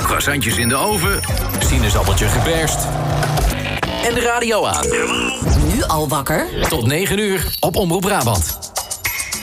croissantjes in de oven, sinaasappeltje geperst en de radio aan. Nu al wakker? Tot 9 uur op Omroep Brabant.